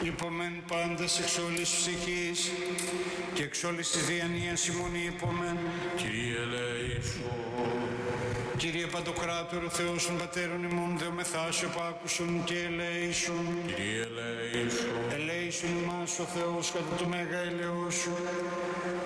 Υπομεν πάντες εξ όλης ψυχής και εξ όλης της διανοίας ημών υπομεν. Κύριε ελέησον. Κύριε Παντοκράτορο Θεός των Πατέρων ημών, δεομεθάσιο πάκουσον και ελέησον. Κύριε ελέησον. Ελέησον ημάς ο Θεός κατά το μέγα ελαιός σου.